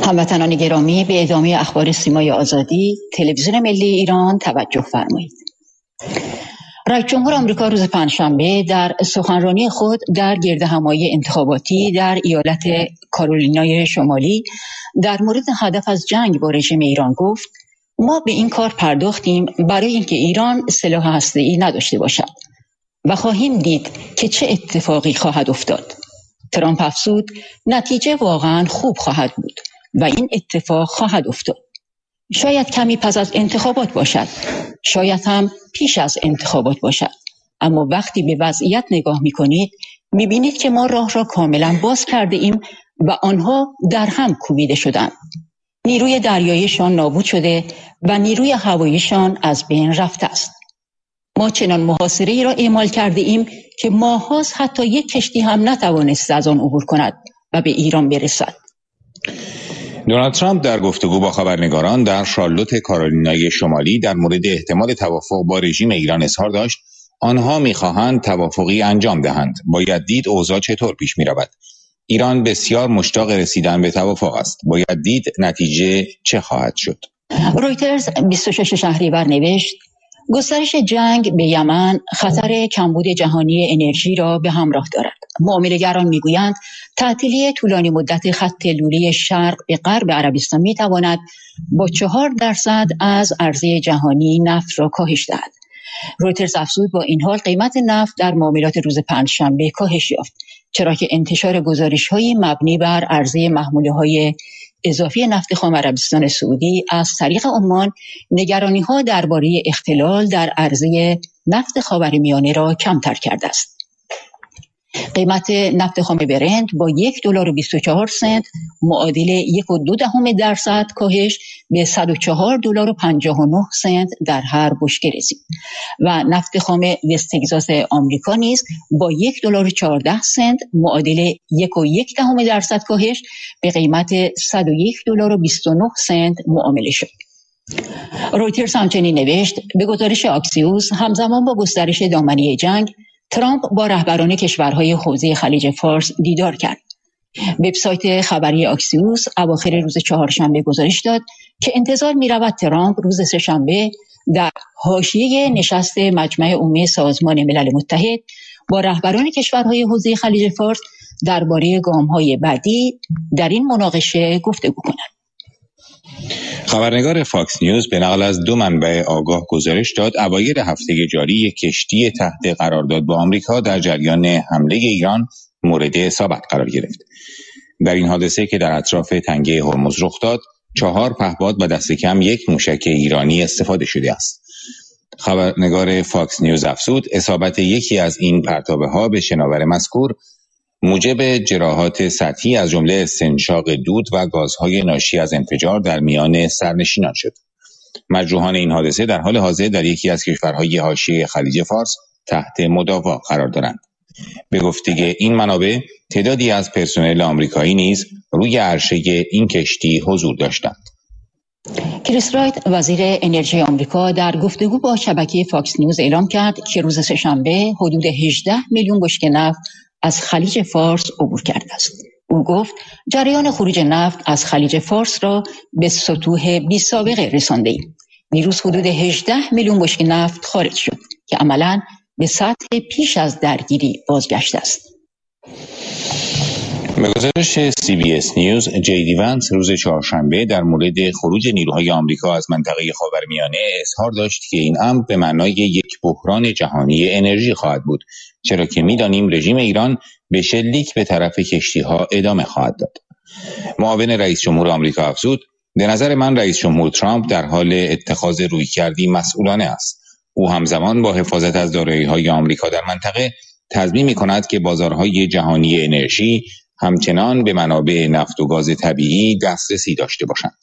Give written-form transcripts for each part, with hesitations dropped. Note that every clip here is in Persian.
هموطنان گرامی، به ادامه اخبار سیمای آزادی تلویزیون ملی ایران توجه فرمایید. رئیس جمهور آمریکا روز پنجشنبه در سخنرانی خود در گردهمایی انتخاباتی در ایالت کارولینای شمالی در مورد هدف از جنگ با رژیم ایران گفت: ما به این کار پرداختیم برای اینکه ایران سلاح هسته‌ای نداشته باشد و خواهیم دید که چه اتفاقی خواهد افتاد. ترامپ افزود: نتیجه واقعا خوب خواهد بود و این اتفاق خواهد افتاد. شاید کمی پس از انتخابات باشد، شاید هم پیش از انتخابات باشد، اما وقتی به وضعیت نگاه می‌کنید می‌بینید که ما راه را کاملا باز کرده ایم و آنها در هم کوبیده شدند. نیروی دریاییشان نابود شده و نیروی هواییشان از بین رفته است. ما چنان محاصره‌ای را اعمال کرده ایم که ماه‌هاست حتی یک کشتی هم نتوانست از آن عبور کند و به ایران برسد. دونالد ترامپ در گفتگو با خبرنگاران در شارلوت کارولینای شمالی در مورد احتمال توافق با رژیم ایران اظهار داشت: آنها می‌خواهند توافقی انجام دهند. باید دید اوضاع چطور پیش می‌رود. ایران بسیار مشتاق رسیدن به توافق است. باید دید نتیجه چه خواهد شد. رویترز 26 شهریور نوشت: گسترش جنگ به یمن خطر کمبود جهانی انرژی را به همراه دارد. معامله‌گران می‌گویند تعطیلی طولانی مدت خط لوله شرق به غرب عربستان می‌تواند با 4% از عرضه جهانی نفت را کاهش دهد. رویترز افزود: با این حال قیمت نفت در معاملات روز پنجشنبه کاهش یافت، چرا که انتشار گزارش‌های مبنی بر عرضه محموله‌های اضافی نفت خام عربستان سعودی از طریق عمان نگرانی‌ها درباره اختلال در عرضه نفت خاورمیانه را کمتر کرده است. قیمت نفت خام برنت با $1.24 معادل 1.2% کاهش به $104.59 در هر بشکه رسید و نفت خام وست تگزاس آمریکا نیز با $1.14 معادل 1.1% کاهش به قیمت $101.29 معامله شد. رویترز همچنین نوشت: به گزارش آکسیوس، همزمان با گسترش دامنه جنگ، ترامپ با رهبران کشورهای حوزه خلیج فارس دیدار کرد. وبسایت خبری آکسیوس اواخر روز چهارشنبه گزارش داد که انتظار می‌رود ترامپ روز سه‌شنبه در حاشیه نشست مجمع عمومی سازمان ملل متحد با رهبران کشورهای حوزه خلیج فارس درباره گام‌های بعدی در این مناقشه گفتگو کند. خبرنگار فاکس نیوز به نقل از 2 منبع آگاه گزارش داد اواخر هفته جاری یک کشتی تحت قرارداد با آمریکا در جریان حمله ایران مورد اصابت قرار گرفت. در این حادثه که در اطراف تنگه هرمز رخ داد، 4 پهپاد و دست کم 1 موشک ایرانی استفاده شده است. خبرنگار فاکس نیوز افزود: اصابت یکی از این پرتابه‌ها به شناور مذکور موجب جراحات سطحی از جمله استنشاق دود و گازهای ناشی از انفجار در میان سرنشینان شد. مجروحان این حادثه در حال حاضر در یکی از کشورهای حاشیه خلیج فارس تحت مداوا قرار دارند. به گفته این منابع، تعدادی از پرسنل آمریکایی نیز روی عرشه این کشتی حضور داشتند. کریس رایت، وزیر انرژی آمریکا، در گفتگو با شبکه فاکس نیوز اعلام کرد که روز سه‌شنبه حدود 18 میلیون بشکه نفت از خلیج فارس عبور کرده است. او گفت جریان خروج نفت از خلیج فارس را به سطوح بی‌سابقه رسانده‌ایم. دیروز حدود 18 میلیون بشکه نفت خارج شد که عملاً به سطح پیش از درگیری بازگشته است. به گزارش CBS نیوز، جی وانس روز چهارشنبه در مورد خروج نیروهای آمریکا از منطقه خاورمیانه اظهار داشت که این امر به معنای یک بحران جهانی انرژی خواهد بود، چرا که می‌دانیم رژیم ایران به شلیک به طرف کشتی‌ها ادامه خواهد داد. معاون رئیس جمهور آمریکا افزود: به نظر من رئیس جمهور ترامپ در حال اتخاذ رویکردی مسئولانه است. او همزمان با حفاظت از دارایی‌های آمریکا در منطقه تضمین می‌کند که بازارهای جهانی انرژی همچنان به منابع نفت و گاز طبیعی دسترسی داشته باشند.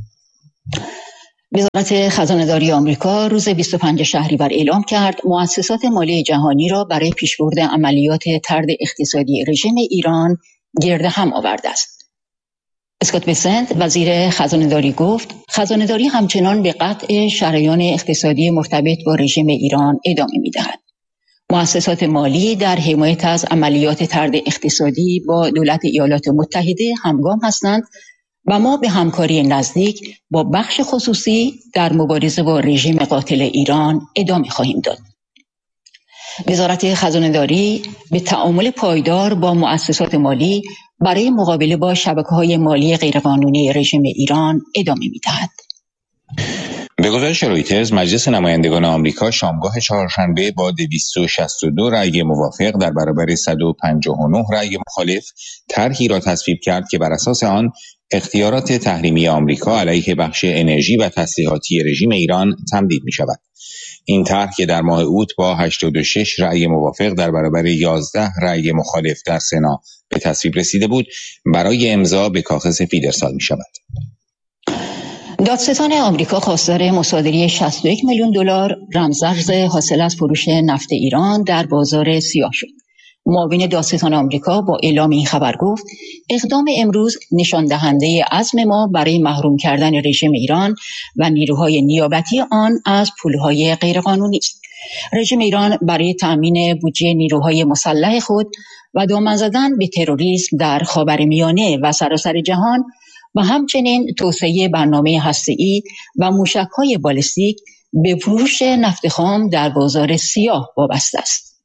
وزارت خزانه‌داری آمریکا روز 25 شهریور اعلام کرد مؤسسات مالی جهانی را برای پیشبرد عملیات طرد اقتصادی رژیم ایران گرد هم آورده است. اسکات بسنت، وزیر خزانه‌داری، گفت خزانه‌داری همچنان به قطع شریان اقتصادی مرتبط با رژیم ایران ادامه می‌دهد. مؤسسات مالی در حمایت از عملیات طرد اقتصادی با دولت ایالات متحده همگام هستند و ما به همکاری نزدیک با بخش خصوصی در مبارزه با رژیم قاتل ایران ادامه خواهیم داد. وزارت خزانه‌داری به تعامل پایدار با مؤسسات مالی برای مقابله با شبکه‌های مالی غیرقانونی رژیم ایران ادامه می‌دهد. به گزارش رویترز، مجلس نمایندگان آمریکا شامگاه چهارشنبه با 262 رأی موافق در برابر 159 رأی مخالف طرحی را تصویب کرد که بر اساس آن اختیارات تحریمی آمریکا علیه بخش انرژی و تسلیحاتی رژیم ایران تمدید می‌شود. این طرح که در ماه اوت با 86 رأی موافق در برابر 11 رأی مخالف در سنا به تصویب رسیده بود، برای امضا به کاخ سفید ارسال می‌شود. دادستان آمریکا خواستار مصادره 61 میلیون دلار رمزارز حاصل از فروش نفت ایران در بازار سیاه شد. معاون دادستان آمریکا با اعلام این خبر گفت اقدام امروز نشان دهنده عزم ما برای محروم کردن رژیم ایران و نیروهای نیابتی آن از پولهای غیرقانونی است. رژیم ایران برای تأمین بودجه نیروهای مسلح خود و دامن زدن به تروریسم در خاورمیانه و سراسر جهان و همچنین توسعه برنامه هسته‌ای و موشک‌های بالستیک به فروش نفت خام در بازار سیاه وابسته است.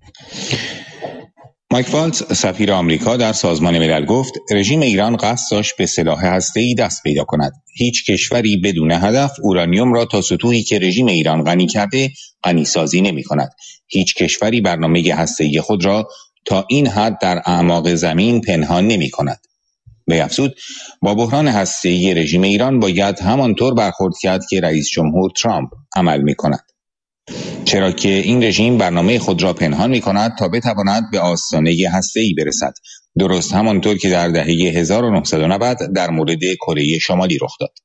مایک والتز سفیر آمریکا در سازمان ملل گفت رژیم ایران قصد داشت به سلاح هسته‌ای دست پیدا کند. هیچ کشوری بدون هدف اورانیوم را تا سطوحی که رژیم ایران غنی کرده غنی‌سازی نمی‌کند. هیچ کشوری برنامه هسته‌ای خود را تا این حد در اعماق زمین پنهان نمی‌کند. وی افزود با بحران هسته‌ای رژیم ایران باید همانطور برخورد کرد که رئیس جمهور ترامپ عمل می‌کند. چرا که این رژیم برنامه خود را پنهان می‌کند تا بتواند به آستانه هسته‌ای برسد. درست همانطور که در دهه 1990 در مورد کره شمالی رخ داد.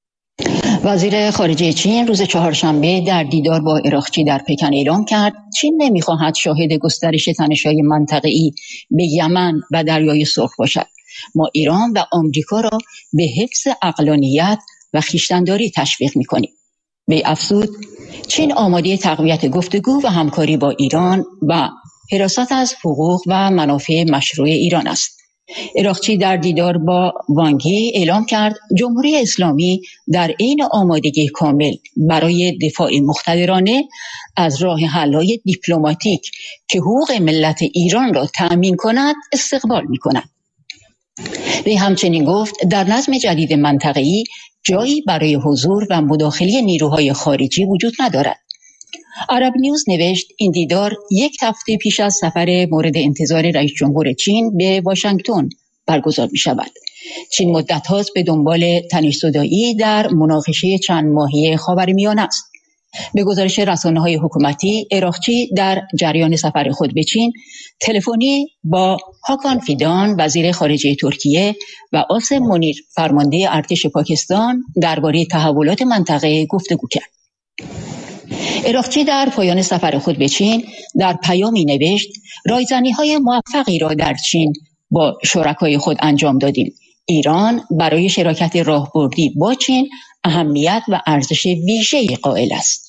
وزیر خارجه چین روز چهارشنبه در دیدار با عراقچی در پکن اعلام کرد چین نمی‌خواهد شاهد گسترش تنش‌های منطقه‌ای به یمن و دریای سرخ باشد. ما ایران و آمریکا را به حفظ عقلانیت و خویشتن‌داری تشویق می‌کنیم. وی افزود چین آماده تقویت گفتگو و همکاری با ایران و حراست از حقوق و منافع مشروع ایران است. عراقچی در دیدار با وانگی اعلام کرد جمهوری اسلامی در عین آمادگی کامل برای دفاع مقتدرانه از راه حل‌های دیپلماتیک که حقوق ملت ایران را تأمین کند استقبال می‌کند. وی همچنین گفت در نظم جدید منطقه‌ای جایی برای حضور و مداخله نیروهای خارجی وجود ندارد. عرب نیوز نوشت این دیدار یک هفته پیش از سفر مورد انتظار رئیس جمهور چین به واشنگتن برگزار می شود. چین مدت هاست به دنبال تنش‌زدایی در مناقشه چند ماهه خاورمیانه است. به گزارش رسانه‌های حکومتی، عراقچی در جریان سفر خود به چین تلفنی با هاکان فیدان وزیر خارجه ترکیه و آسم منیر فرمانده ارتش پاکستان درباره تحولات منطقه گفتگو کرد. عراقچی در پایان سفر خود به چین در پیامی نوشت رایزنی‌های موفقی را در چین با شرکای خود انجام دادیم. ایران برای شراکت راهبردی با چین اهمیت و ارزش ویژه‌ای قائل است.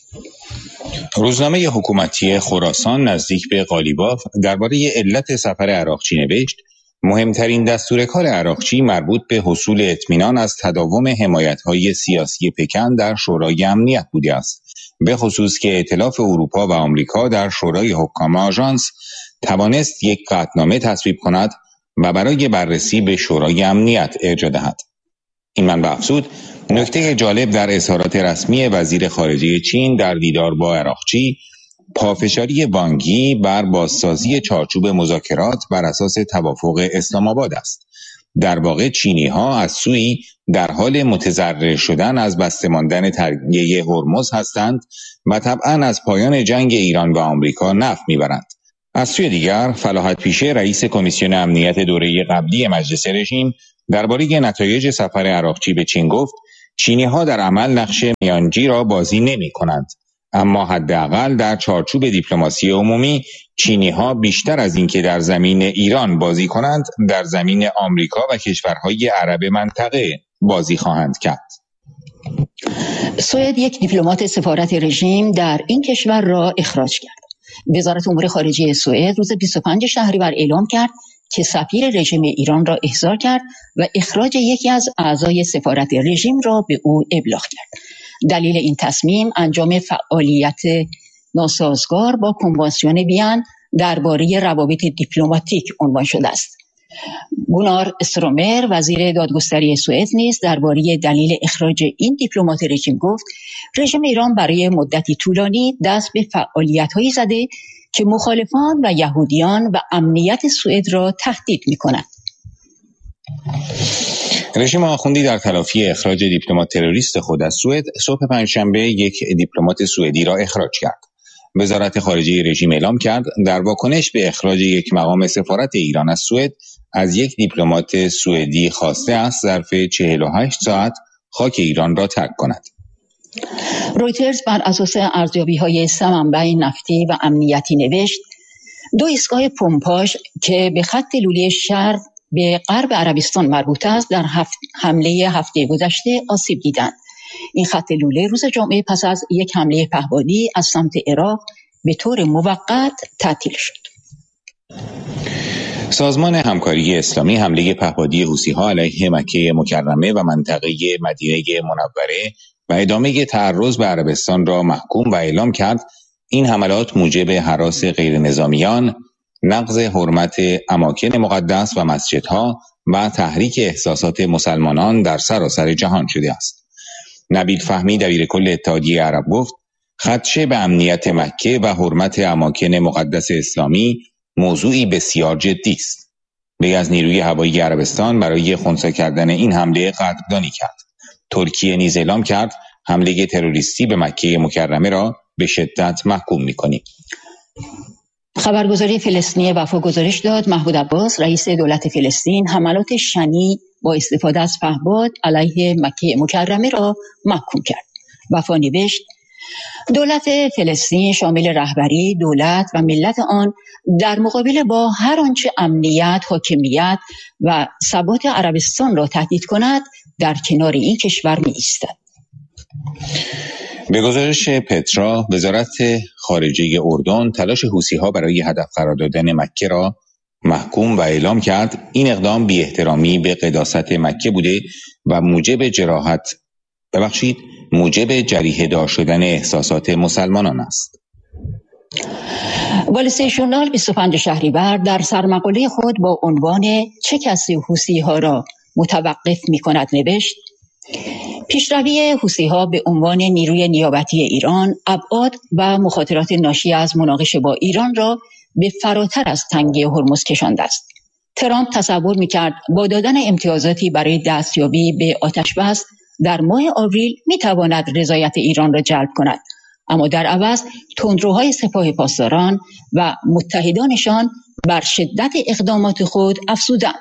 روزنامه حکومتی خراسان نزدیک به قالیباف درباره علت سفر عراقچی نوشت مهمترین دستور کار عراقچی مربوط به حصول اطمینان از تداوم حمایت‌های سیاسی پکن در شورای امنیت بوده است، به خصوص که ائتلاف اروپا و آمریکا در شورای حکام آژانس توانست یک قطعنامه تصویب کند و برای بررسی به شورای امنیت ارجاع دهد. این منبع افزود نکته جالب در اظهارات رسمی وزیر خارجه چین در دیدار با عراقچی پافشاری وانگی بر بازسازی چارچوب مذاکرات بر اساس توافق اسلام آباد است. در واقع چینی‌ها از سوی در حال متضرر شدن از بسته ماندن دریای هرمز هستند و طبعاً از پایان جنگ ایران و آمریکا نفع می‌برند. از سوی دیگر فلاحت پیشه رئیس کمیسیون امنیت دوره قبلی مجلس رژیم درباره نتایج سفر عراقچی به چین گفت چینی‌ها در عمل نقش میانجی را بازی نمی‌کنند، اما حداقل در چارچوب دیپلماسی عمومی چینی‌ها بیشتر از اینکه در زمین ایران بازی کنند در زمین آمریکا و کشورهای عرب منطقه بازی خواهند کرد. سوئد یک دیپلمات سفارت رژیم در این کشور را اخراج کرد. وزارت امور خارجه سوئد روز 25 شهریور اعلام کرد که سفیر رژیم ایران را احضار کرد و اخراج یکی از اعضای سفارت رژیم را به او ابلاغ کرد. دلیل این تصمیم انجام فعالیت ناسازگار با کنوانسیون وین درباره روابط دیپلماتیک عنوان شده است. گونار استرومر وزیر دادگستری سوئد نیز درباره دلیل اخراج این دیپلمات رژیم گفت رژیم ایران برای مدتی طولانی دست به فعالیت‌هایی زده که مخالفان و یهودیان و امنیت سوئد را تهدید می‌کند. رژیم آخوندی در تلافی اخراج دیپلمات تروریست خود از سوئد صبح پنجشنبه یک دیپلمات سوئدی را اخراج کرد. وزارت خارجه رژیم اعلام کرد در واکنش به اخراج یک مقام سفارت ایران از سوئد از یک دیپلمات سوئدی خواسته است ظرف 48 ساعت خاک ایران را ترک کند. رویترز بر اساس ارزیابی‌های سه منبع نفتی و امنیتی نوشت 2 ایستگاه پمپاژ که به خط لوله شرق به غرب عربستان مربوط است در حمله هفته گذشته آسیب دیدند. این خط لوله روز جمعه پس از یک حمله پهپادی از سمت عراق به طور موقت تعطیل شد. سازمان همکاری اسلامی حمله پهپادی حوثی‌ها علیه مکه مکرمه و منطقه مدینه منوره و ادامه تعرض به عربستان را محکوم و اعلام کرد این حملات موجب هراس غیر نظامیان، نقض حرمت اماکن مقدس و مسجدها و تحریک احساسات مسلمانان در سراسر جهان شده است. نبیل فهمی دبیرکل اتحادیه عرب گفت خدشه به امنیت مکه و حرمت اماکن مقدس اسلامی موضوعی بسیار جدی است. وی از نیروی هوایی عربستان برای خنثی کردن این حمله قدردانی کرد. ترکیه نیز اعلام کرد حمله تروریستی به مکه مکرمه را به شدت محکوم می‌کنیم. خبرگزاری فلسطینی وفا گزارش داد محمود عباس رئیس دولت فلسطین حملات شنی با استفاده از پهپاد علیه مکه مکرمه را محکوم کرد. وفا نوشت دولت فلسطین شامل رهبری، دولت و ملت آن در مقابل با هر آنچه امنیت، حاکمیت و ثبات عربستان را تهدید کند در کنار این کشور می ایستد. به گزارش پترا، وزارت خارجه اردن تلاش حوثی‌ها برای هدف قرار دادن مکه را محکوم و اعلام کرد این اقدام بی احترامی به قداست مکه بوده و موجب جریحه دار شدن احساسات مسلمانان است. وال استریت ژورنال 25 شهریور در سرمقاله خود با عنوان چه کسی حوثی‌ها را متوقف می‌کند نوشت پیشروی حوثی‌ها به عنوان نیروی نیابتی ایران ابعاد و مخاطرات ناشی از مناقشه با ایران را به فراتر از تنگه هرمز کشانده است. ترامپ تصور می‌کرد با دادن امتیازاتی برای دستیابی به آتش‌بس در ماه آوریل می‌تواند رضایت ایران را جلب کند، اما در عوض تندروهای سپاه پاسداران و متحدانشان بر شدت اقدامات خود افزودند.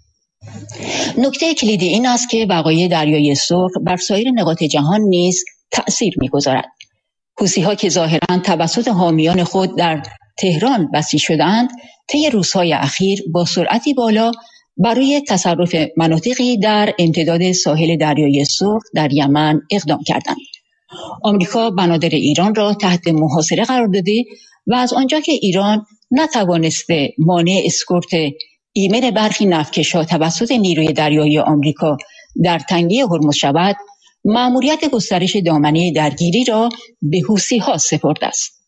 نکته کلیدی این است که وقایع دریای سرخ بر سایر نقاط جهان نیز تأثیر می‌گذارد. حوثی‌ها که ظاهراً توسط حامیان خود در تهران بسیج شدند، طی روزهای اخیر با سرعتی بالا برای تصرف مناطقی در امتداد ساحل دریای سرخ در یمن اقدام کردند. آمریکا بنادر ایران را تحت محاصره قرار داده و از آنجا که ایران نتوانسته مانع اسکورت ایمن برخی نفتکش‌ها توسط نیروی دریایی آمریکا در تنگه هرمز شود، مأموریت گسترش دامنه درگیری را به حوثی‌ها سپرده است.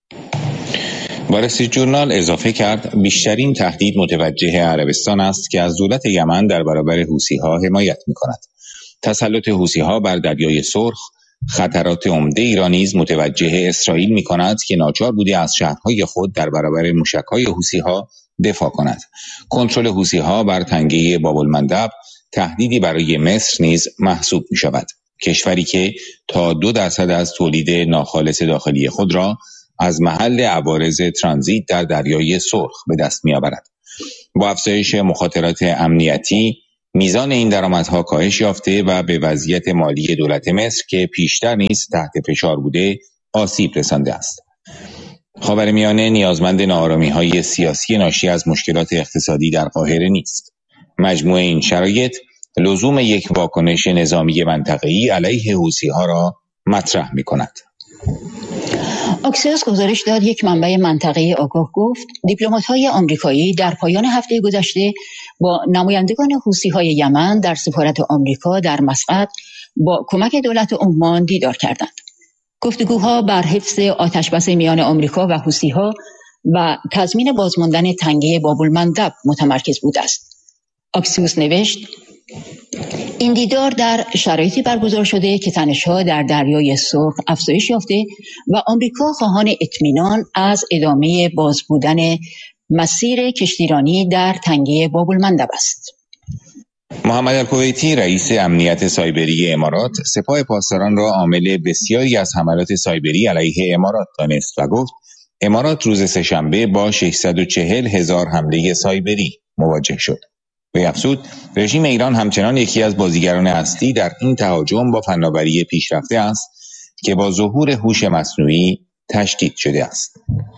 وال استریت ژورنال اضافه کرد بیشترین تهدید متوجه عربستان است که از دولت یمن در برابر حوثی‌ها حمایت می‌کند. تسلط حوثی‌ها بر دریای سرخ خطرات عمده ایران نیز متوجه اسرائیل می‌کند که ناچار بوده از شهرهای خود در برابر موشک‌های حوثی‌ها دفاع کند. کنترل حوثی‌ها بر تنگه باب‌المندب تهدیدی برای مصر نیز محسوب می‌شود. کشوری که تا 2% از تولید ناخالص داخلی خود را از محل عوارض ترانزیت در دریای سرخ به دست می‌آورد. با افزایش مخاطرات امنیتی، میزان این درآمدها کاهش یافته و به وضعیت مالی دولت مصر که پیشتر نیز تحت فشار بوده، آسیب رسانده است. خاورمیانه نیازمند ناآرامی‌های سیاسی ناشی از مشکلات اقتصادی در قاهره نیست. مجموع این شرایط لزوم یک واکنش نظامی منطقه‌ای علیه حوثی‌ها را مطرح می‌کند. آکسیوس گزارش داد یک منبع منطقه‌ای آگاه گفت دیپلمات‌های آمریکایی در پایان هفته گذشته با نمایندگان حوثی‌های یمن در سفارت آمریکا در مسقط با کمک دولت عمان دیدار کردند. گفتگوها بر حفظ آتشبس میان آمریکا و حوثی‌ها و تضمین بازماندن تنگه باب‌المندب متمرکز بوده است. آکسیوس نوشت این دیدار در شرایطی برگزار شده که تنش‌ها در دریای سرخ افزایش یافته و آمریکا خواهان اطمینان از ادامه باز بودن مسیر کشتیرانی در تنگه باب‌المندب است. محمد الکویتی رئیس امنیت سایبری امارات سپاه پاسداران را عامل بسیاری از حملات سایبری علیه امارات دانست و گفت امارات روز سه‌شنبه با 640,000 حمله سایبری مواجه شد. وی افزود رژیم ایران همچنان یکی از بازیگران اصلی در این تهاجم با فناوری پیشرفته است که با ظهور هوش مصنوعی تشدید شده است.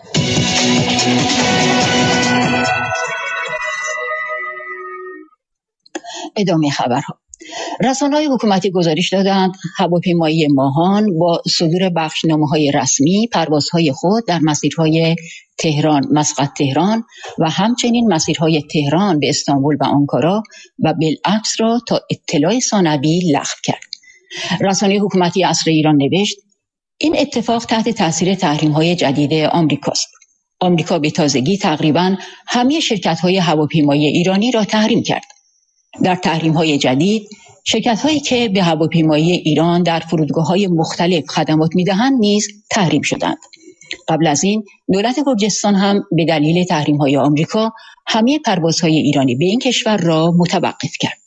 ادامه خبرها. رسانه‌های حکومتی گزارش دادند هواپیمایی ماهان با صدور بخشنامه‌های رسمی پروازهای خود در مسیرهای تهران، مسقط تهران و همچنین مسیرهای تهران به استانبول و آنکارا و بالعکس را تا اطلاع ثانوی لغو کرد. رسانه حکومتی عصر ایران نوشت این اتفاق تحت تاثیر تحریم‌های جدید آمریکاست. آمریکا به تازگی تقریباً همه شرکت‌های هواپیمایی ایرانی را تحریم کرد. در تحریم‌های جدید شرکت‌هایی که به هواپیمایی ایران در فرودگاه‌های مختلف خدمات می‌دهند نیز تحریم شدند. قبل از این دولت گرجستان هم به دلیل تحریم‌های آمریکا همه پروازهای ایرانی به این کشور را متوقف کرد.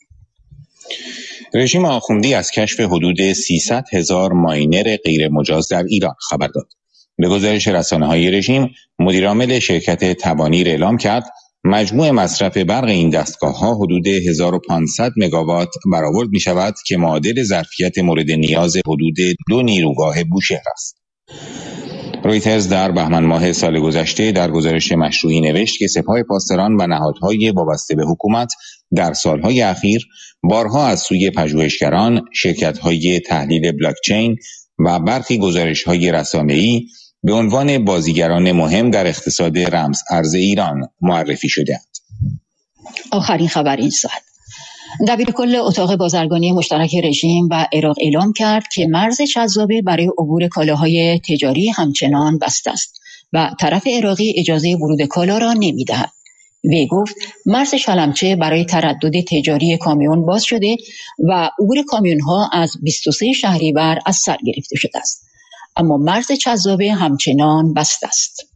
رژیم آخوندی از کشف حدود 300,000 ماینر غیر مجاز در ایران خبر داد. به گزارش رسانه‌های رژیم، مدیرعامل شرکت تبانیر اعلام کرد مجموع مصرف برق این دستگاه‌ها حدود 1500 مگاوات برآورد می‌شود که معادل ظرفیت مورد نیاز حدود 2 نیروگاه بوشهر است. رویترز در بهمن ماه سال گذشته در گزارش مشروعی نوشت که سپاه پاسداران و نهادهای وابسته به حکومت در سالهای اخیر بارها از سوی پژوهشگران، شرکت‌های تحلیل بلاکچین و برخی گزارش‌های رسانه‌ای به عنوان بازیگران مهم در اقتصاد رمز ارز ایران معرفی شده‌اند. آخرین خبر این ساعت. دبیرکل اتاق بازرگانی مشترک رژیم و عراق اعلام کرد که مرز چذابه برای عبور کالاهای تجاری همچنان بسته است و طرف عراقی اجازه ورود کالا را نمی‌دهد. وی گفت مرز شلمچه برای تردد تجاری کامیون باز شده و عبور کامیون‌ها از 23 شهریور از سر گرفته شده است. اما مرز چذابه همچنان بسته است.